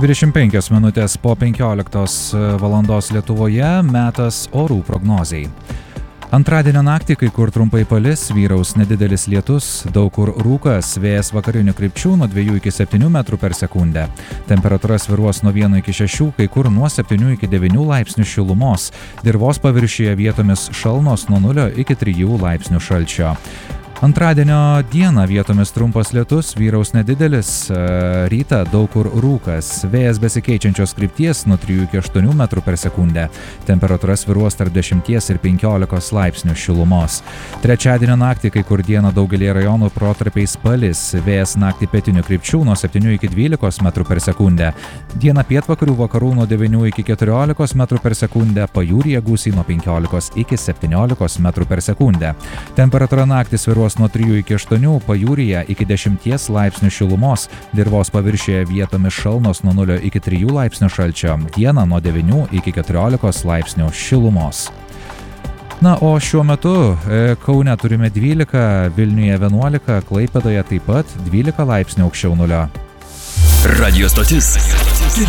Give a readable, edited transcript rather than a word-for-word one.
25 minutės po 15 valandos Lietuvoje, metas orų prognozei. Antradienio naktį kai kur trumpai palis, vyraus nedidelis lietus, daug kur rūkas, vėjas vakarinių krypčių nuo 2 iki 7 metrų per sekundę. Temperatūra svyruos nuo 1 iki 6, kai kur nuo 7 iki 9 laipsnių šilumos. Dirvos paviršiuje vietomis šalnos nuo 0 iki 3 laipsnių šalčio. Antradienio dieną vietomis trumpas lietus, vyraus nedidelis, rytą daug kur rūkas, vėjas besikeičiančios krypties nuo 3 iki 8 metrų per sekundę. Temperatūra svyruos tarp 10 ir 15 laipsnių šilumos. Trečiadienio naktį kai kur dieną daugelį rajonų protarpiais palis, vėjas naktį pietinių krypčių nuo 7 iki 12 metrų per sekundę. Dieną pietvakarių vakarų nuo 9 iki 14 metrų per sekundę, pajūryje gūsiai nuo 15 iki 17 metrų per sekundę. Temperatūra naktį svyruos nuo 3 iki 8, pajūryje iki 10 laipsnių šilumos, dirvos paviršiuje vietomis šalnos nuo 0 iki 3 laipsnių šalčio, dieną nuo 9 iki 14 laipsnių šilumos. Na, o šiuo metu Kaune turime 12, Vilniuje 11, Klaipėdoje taip pat 12 laipsnių aukščiau nulio. Radio stotis.